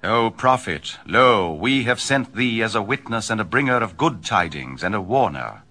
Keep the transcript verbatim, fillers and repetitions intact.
O prophet, lo, we have sent thee as a witness and a bringer of good tidings and a warner.